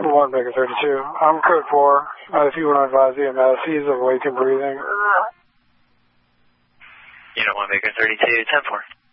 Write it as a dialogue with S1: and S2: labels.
S1: 1 Baker 32. I'm code 4. If you want to advise EMS, he's awake and breathing.
S2: Unit 1 Baker 32, 10-4.